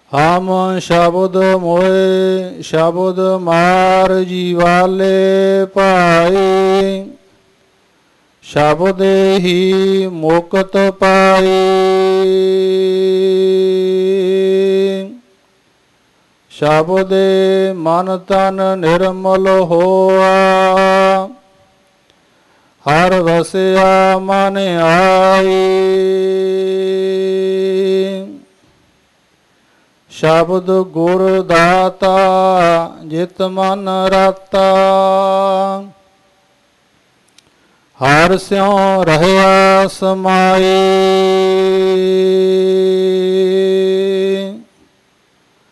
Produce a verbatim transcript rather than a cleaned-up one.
ਹਮ ਸ਼ਬਦ ਮੋਏ ਸ਼ਬਦ ਮਾਰ ਜੀਵਾਲੇ ਭਾਈ, ਸ਼ਬਦ ਹੀ ਮੁਕਤ ਪਾਈ। ਸ਼ਬਦ ਮਨ ਤਨ ਨਿਰਮਲ ਹੋਆ, ਹਰ ਵਸਿਆ ਮਨ ਆਈ। ਸ਼ਬਦ ਗੁਰ ਦਾਤਾ ਜਿਤ ਮਨ ਰਾਤਾ, ਹਰ ਸਿਉ ਰਹਿਆ ਸਮਾਈ।